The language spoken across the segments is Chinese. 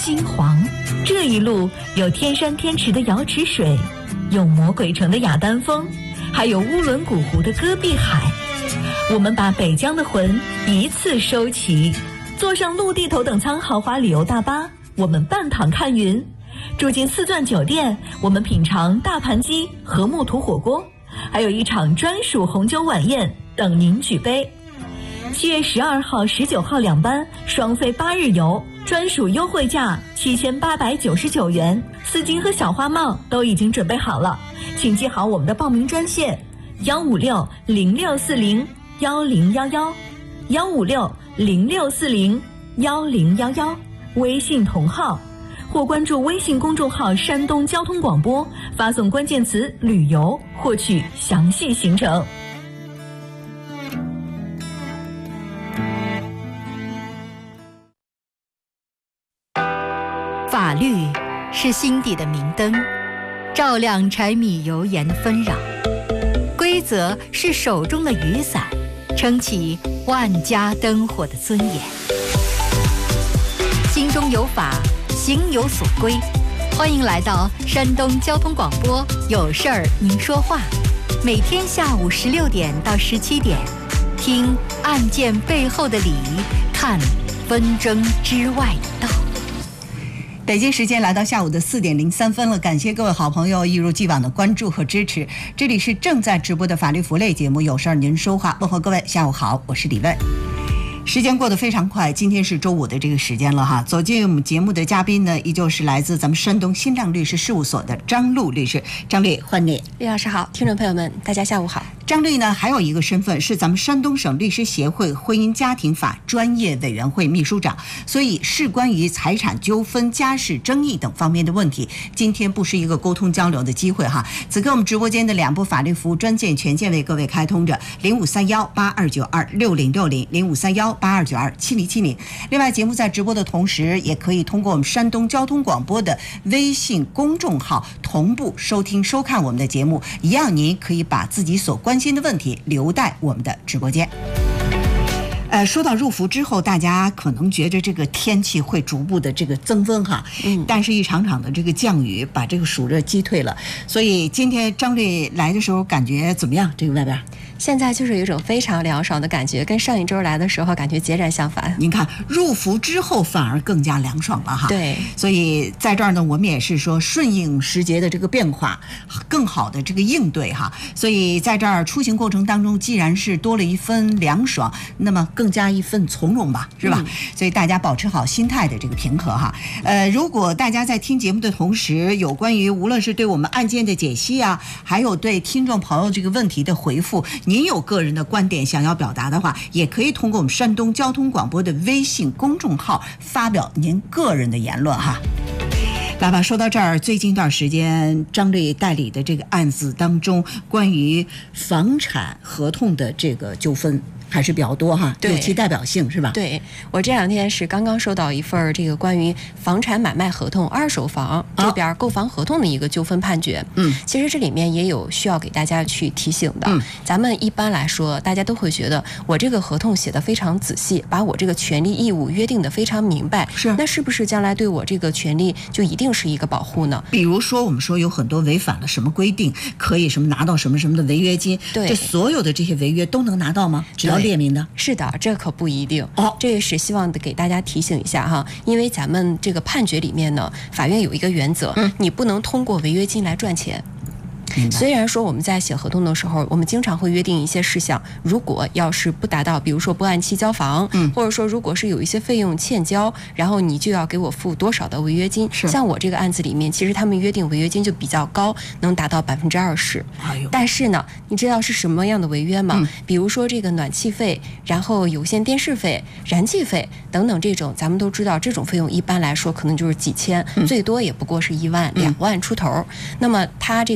金黄。这一路有天山天池的瑶池水，有魔鬼城的雅丹峰，还有乌伦古湖的戈壁海。我们把北疆的魂一次收齐，坐上陆地头等舱豪华旅游大巴，我们半躺看云；住进四钻酒店，我们品尝大盘鸡和木土火锅，还有一场专属红酒晚宴等您举杯。7月12号、19号2班双飞8日游，专属优惠价7899元，丝巾和小花帽都已经准备好了，请记好我们的报名专线156-0640-1011，156-0640-1011，微信同号，或关注微信公众号山东交通广播，发送关键词旅游获取详细行程。 法律是心底的明灯，照亮柴米油盐的纷扰；规则是手中的雨伞，撑起万家灯火的尊严。心中有法，行有所归。欢迎来到山东交通广播，有事儿您说话，每天下午16点到17点，听案件背后的理，看纷争之外的道。 北京时间来到下午的4点03分了，感谢各位好朋友一如既往的关注和支持。这里是正在直播的法律服务类节目，有事儿您说话，问候各位下午好，我是李问。时间过得非常快，今天是周五的这个时间了哈。走进我们节目的嘉宾呢，依旧是来自咱们山东新浪律师事务所的张璐律师。张律，欢迎你。 李老师好，听众朋友们，大家下午好。 张律呢还有一个身份是咱们山东省律师协会婚姻家庭法专业委员会秘书长，所以事关于财产纠纷、家事争议等方面的问题，今天不是一个沟通交流的机会哈。此刻我们直播间的2部法律服务专线全线为各位开通着，0531-8292-6060，0531-8292-7070。另外，节目在直播的同时，也可以通过我们山东交通广播的微信公众号同步收听收看我们的节目，一样您可以把自己所关心的问题留待我们的直播间。说到入伏之后，大家可能觉着这个天气会逐步的这个增温哈，但是一场场的这个降雨把这个暑热击退了，所以今天张律来的时候感觉怎么样？这个外边现在就是有一种非常凉爽的感觉，跟上一周来的时候感觉截然相反。 您看入伏之后反而更加凉爽了哈。 对， 所以在这儿呢，我们也是说顺应时节的这个变化，更好的这个应对哈。所以在这儿出行过程当中，既然是多了一分凉爽，那么更加一份从容吧，是吧？所以大家保持好心态的这个平和哈。如果大家在听节目的同时，有关于无论是对我们案件的解析啊，还有对听众朋友这个问题的回复，您有个人的观点想要表达的话，也可以通过我们山东交通广播的微信公众号发表您个人的言论哈。来吧，说到这儿，最近一段时间张律代理的这个案子当中，关于房产合同的这个纠纷还是比较多哈，有其代表性是吧？ 对，我这2天是刚刚收到一份这个关于房产买卖合同、二手房这边购房合同的一个纠纷判决。其实这里面也有需要给大家去提醒的。咱们一般来说，大家都会觉得我这个合同写得非常仔细，把我这个权利义务约定得非常明白，那是不是将来对我这个权利就一定是一个保护呢？ 比如说我们说有很多违反了什么规定，可以什么拿到什么什么的违约金， 对， 这所有的这些违约都能拿到吗？只要列明的？ 是的，这可不一定。这也是希望给大家提醒一下哈，因为咱们这个判决里面呢，法院有一个原则，你不能通过违约金来赚钱。虽然说我们在写合同的时候，我们经常会约定一些事项，如果要是不达到，比如说不按期交房，或者说如果是有一些费用欠交，然后你就要给我付多少的违约金。像我这个案子里面，其实他们约定违约金就比较高，能达到20%。但是呢，你知道是什么样的违约吗？比如说这个暖气费，然后有线电视费、燃气费等等这种，咱们都知道这种费用一般来说可能就是几千，最多也不过是1万、2万出头。那么他这个合同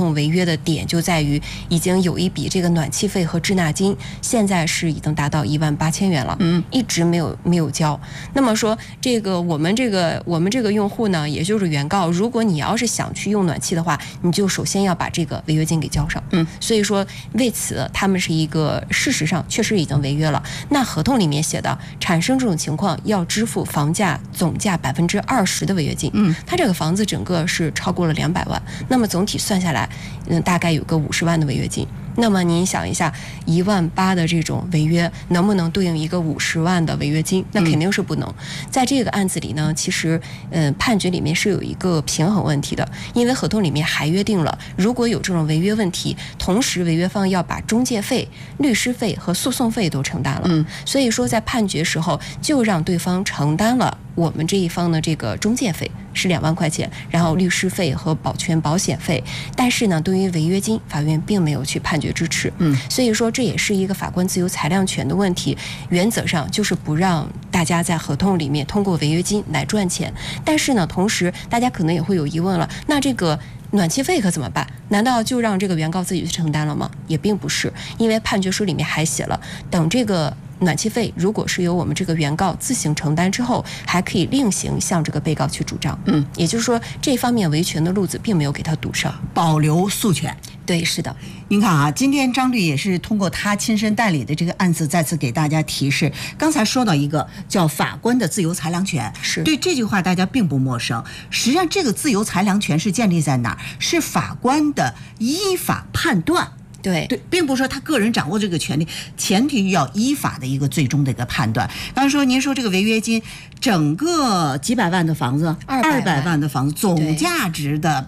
同违约的点就在于已经有一笔这个暖气费和滞纳金，现在是已经达到18000元了，一直没有交。那么说这个我们这个用户呢，也就是原告，如果你要是想去用暖气的话，你就首先要把这个违约金给交上。所以说为此他们是一个事实上确实已经违约了。那合同里面写的，产生这种情况要支付房价总价20%的违约金。他这个房子整个是超过了200万，那么总体算下来，大概有个50万的违约金。那么您想一下，18000的这种违约能不能对应一个50万的违约金？那肯定是不能。在这个案子里呢，其实判决里面是有一个平衡问题的，因为合同里面还约定了，如果有这种违约问题，同时违约方要把中介费、律师费和诉讼费都承担了。所以说在判决时候就让对方承担了我们这一方的这个中介费是2万块钱，然后律师费和保全保险费，但是呢，对于违约金，法院并没有去判决支持。所以说这也是一个法官自由裁量权的问题，原则上就是不让大家在合同里面通过违约金来赚钱。但是呢，同时大家可能也会有疑问了，那这个暖气费可怎么办？难道就让这个原告自己去承担了吗？也并不是，因为判决书里面还写了，等这个暖气费如果是由我们这个原告自行承担之后，还可以另行向这个被告去主张。也就是说这方面维权的路子并没有给他堵上， 保留诉权。 对，是的。 您看啊，今天张律也是通过他亲身代理的这个案子，再次给大家提示。刚才说到一个叫法官的自由裁量权， 是对这句话大家并不陌生。实际上，这个自由裁量权是建立在哪儿？是法官的依法判断。 对， 并不是说他个人掌握这个权利，前提要依法的一个最终的一个判断。刚才说您说这个违约金，整个几百万的房子，200万的房子，总价值的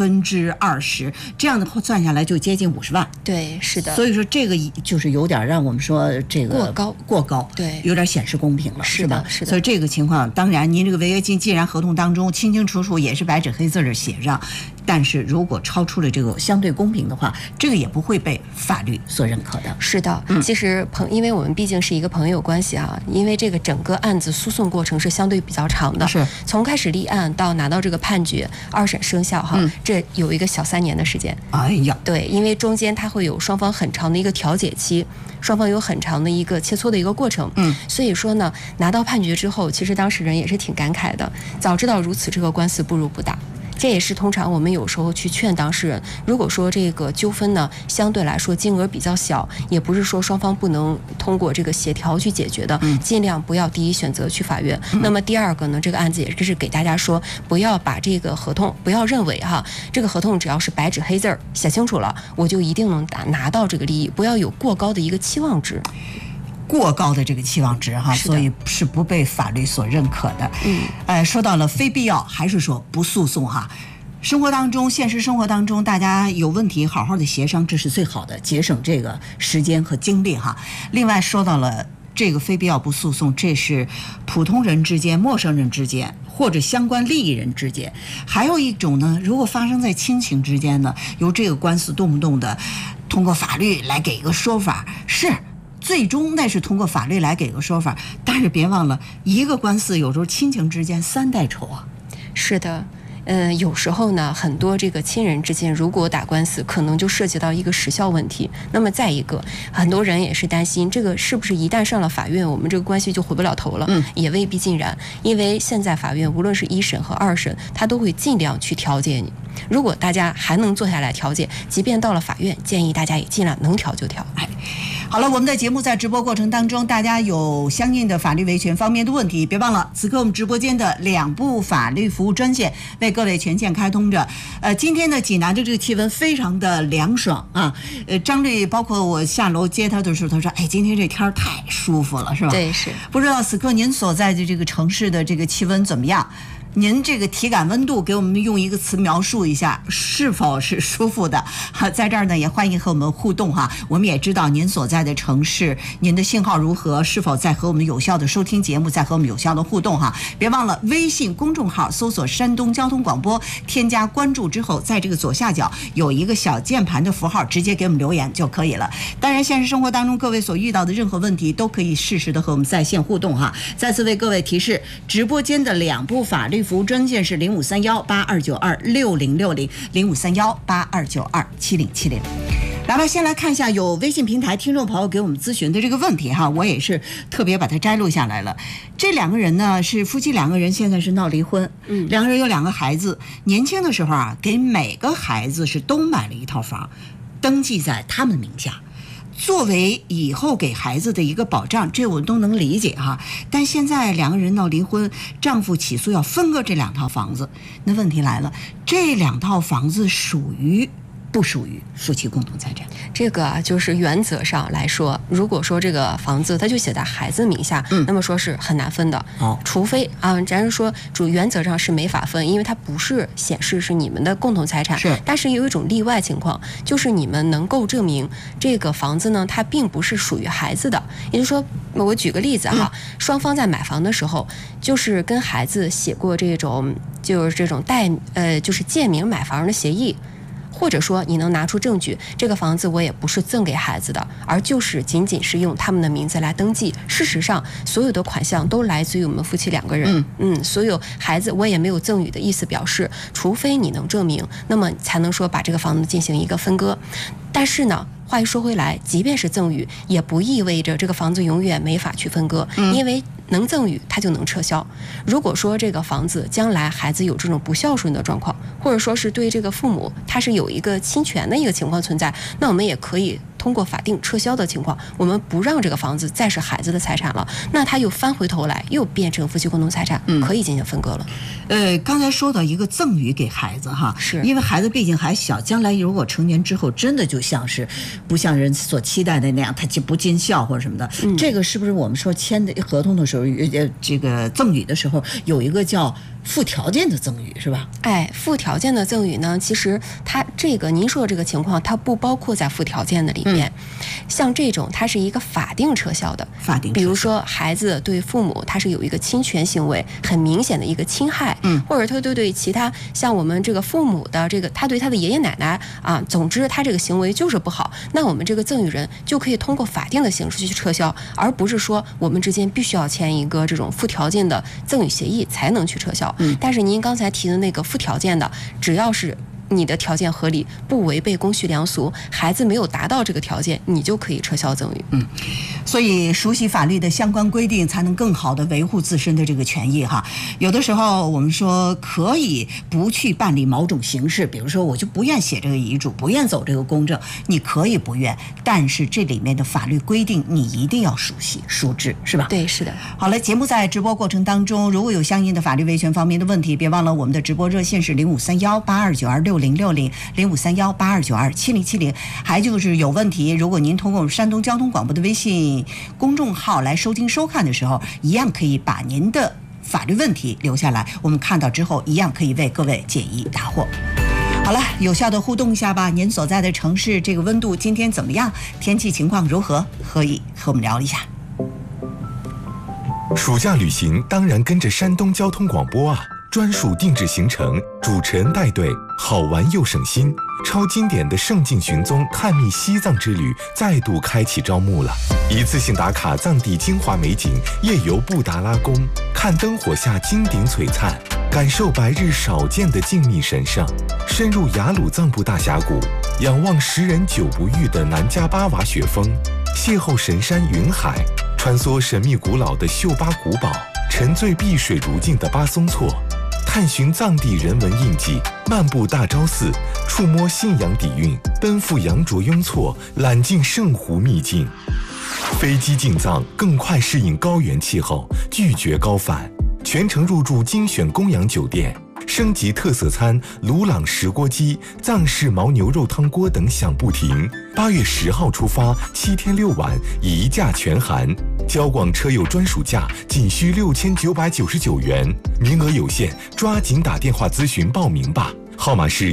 20%，这样的算下来就接近50万。 对，是的。 所以说这个就是有点让我们说这个过高， 对， 有点显示公平了， 是吧？是的。 所以这个情况，当然您这个违约金既然合同当中清清楚楚也是白纸黑字的写上，但是如果超出了这个相对公平的话，这个也不会被法律所认可的。 是的，其实因为我们毕竟是一个朋友关系啊，因为这个整个案子诉讼过程是相对比较长的， 是从开始立案到拿到这个判决，2审生效哈，这有一个小3年的时间。 哎呀， 对，因为中间它会有双方很长的一个调解期，双方有很长的一个切磋的一个过程。所以说呢，拿到判决之后，其实当事人也是挺感慨的，早知道如此，这个官司不如不打。这也是通常我们有时候去劝当事人，如果说这个纠纷呢相对来说金额比较小，也不是说双方不能通过这个协调去解决的，尽量不要第一选择去法院。那么第二个呢，这个案子也是给大家说，不要把这个合同，不要认为这个合同只要是白纸黑字写清楚了，我就一定能拿到这个利益，不要有过高的一个期望值。 过高的这个期望值所以是不被法律所认可的。说到了非必要，还是说不诉讼生活当中，现实生活当中，大家有问题好好的协商，这是最好的，节省这个时间和精力另外说到了这个非必要不诉讼，这是普通人之间、陌生人之间，或者相关利益人之间。还有一种呢，如果发生在亲情之间呢，由这个官司动不动的通过法律来给一个说法，是最终那是通过法律来给个说法，但是别忘了，一个官司有时候亲情之间3代仇是的。有时候呢，很多这个亲人之间如果打官司，可能就涉及到一个时效问题。那么再一个，很多人也是担心这个是不是一旦上了法院，我们这个关系就回不了头了。也未必尽然，因为现在法院无论是1审和2审，他都会尽量去调解你。如果大家还能坐下来调解，即便到了法院，建议大家也尽量能调就调。 好了，我们的节目在直播过程当中，大家有相应的法律维权方面的问题，别忘了此刻我们直播间的2部法律服务专线为各位全线开通着。今天的济南的这个气温非常的凉爽张律包括我下楼接他的时候，他说：“哎，今天这天太舒服了，是吧？” 对，是。 不知道此刻您所在的这个城市的这个气温怎么样？您这个体感温度给我们用一个词描述一下，是否是舒服的？在这儿呢，也欢迎和我们互动我们也知道您所在的城市，您的信号如何，是否在和我们有效的收听节目，在和我们有效的互动别忘了微信公众号搜索山东交通广播，添加关注之后，在这个左下角有一个小键盘的符号，直接给我们留言就可以了。当然，现实生活当中各位所遇到的任何问题，都可以适时的和我们在线互动再次为各位提示，直播间的2部法律服务专线是053182926060，053182927070。来吧，先来看一下有微信平台听众朋友给我们咨询的这个问题哈，我也是特别把它摘录下来了。这两个人呢是夫妻2个人，现在是闹离婚，两个人有2个孩子，年轻的时候啊，给每个孩子是都买了一套房，登记在他们名下，作为以后给孩子的一个保障，这我都能理解哈。但现在2个人闹离婚，丈夫起诉要分割这2套房子，那问题来了，这2套房子属于不属于夫妻共同财产？ 这个就是原则上来说，如果说这个房子它就写在孩子名下，那么说是很难分的。除非咱是说原则上是没法分，因为它不是显示是你们的共同财产。 是， 但是有一种例外情况，就是你们能够证明这个房子呢，它并不是属于孩子的。也就是说，我举个例子哈，双方在买房的时候，就是跟孩子写过这种就是借名买房的协议。或者说你能拿出证据，这个房子我也不是赠给孩子的，而就是仅仅是用他们的名字来登记。事实上，所有的款项都来自于我们夫妻2个人。所有孩子我也没有赠与的意思表示，除非你能证明，那么才能说把这个房子进行一个分割。但是呢，话又说回来，即便是赠与，也不意味着这个房子永远没法去分割，因为能赠与它就能撤销。如果说这个房子将来孩子有这种不孝顺的状况，或者说是对这个父母他是有一个侵权的一个情况存在，那我们也可以通过法定撤销的情况，我们不让这个房子再是孩子的财产了，那他又翻回头来又变成夫妻共同财产，可以进行分割了。 刚才说到一个赠与给孩子哈， 是因为孩子毕竟还小，将来如果成年之后真的就像是不像人所期待的那样，他就不尽孝或者什么的，这个是不是我们说签的合同的时候，这个赠与的时候有一个叫附条件的赠与是吧？ 附条件的赠与呢，其实它这个您说的这个情况，它不包括在附条件的里面。像这种它是一个法定撤销的，比如说孩子对父母他是有一个侵权行为，很明显的一个侵害，或者他对其他像我们这个父母的这个，他对他的爷爷奶奶总之他这个行为就是不好，那我们这个赠与人就可以通过法定的形式去撤销，而不是说我们之间必须要签一个这种附条件的赠与协议才能去撤销。但是您刚才提的那个附条件的，只要是你的条件合理，不违背公序良俗，孩子没有达到这个条件，你就可以撤销赠与。 所以熟悉法律的相关规定，才能更好的维护自身的这个权益哈。有的时候我们说可以不去办理某种形式，比如说我就不愿写这个遗嘱，不愿走这个公证，你可以不愿，但是这里面的法律规定你一定要熟悉熟知，是吧？ 对，是的。 好了，节目在直播过程当中，如果有相应的法律维权方面的问题，别忘了我们的直播热线是053182926060，053182927070。还就是有问题，如果您通过山东交通广播的微信公众号来收听收看的时候，一样可以把您的法律问题留下来，我们看到之后一样可以为各位解疑答惑。好了，有效的互动一下吧。您所在的城市这个温度今天怎么样？天气情况如何？可以和我们聊一下。 暑假旅行当然跟着山东交通广播啊，专属定制行程，主持人带队，好玩又省心。超经典的圣境寻踪探秘西藏之旅再度开启招募了，一次性打卡藏地精华美景，夜游布达拉宫，看灯火下金顶璀璨，感受白日少见的静谧神圣，深入雅鲁藏布大峡谷，仰望10人9不遇的南迦巴瓦雪峰，邂逅神山云海，穿梭神秘古老的秀巴古堡，沉醉碧水如镜的巴松措，探寻藏地人文印记，漫步大昭寺，触摸信仰底蕴，奔赴羊卓雍措，揽尽圣湖秘境。飞机进藏，更快适应高原气候，拒绝高反，全程入住精选供养酒店，升级特色餐鲁朗石锅鸡、藏式牦牛肉汤锅等享不停。8月10号出发，7天6晚，一价全含。交广车友专属价仅需6999元，名额有限，抓紧打电话咨询报名吧。号码是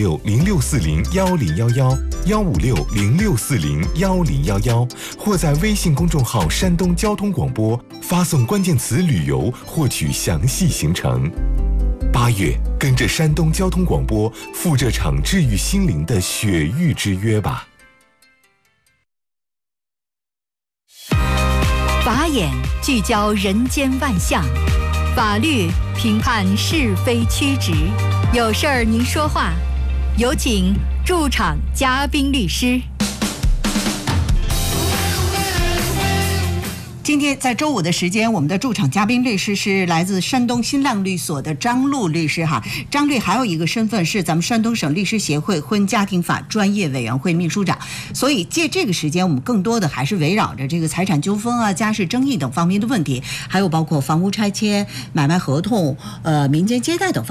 15606401011，15606401011，或在微信公众号山东交通广播发送关键词旅游获取详细行程。8月，跟着山东交通广播赴这场治愈心灵的雪域之约吧。 法眼聚焦人间万象， 法律评判是非曲直，有事儿您说话，有请驻场嘉宾律师。 今天在周五的时间，我们的驻场嘉宾律师是来自山东新浪律所的张璐律师哈。张律还有一个身份是咱们山东省律师协会婚家庭法专业委员会秘书长，所以借这个时间，我们更多的还是围绕着这个财产纠纷啊、家事争议等方面的问题，还有包括房屋拆迁、买卖合同、民间接待等方面。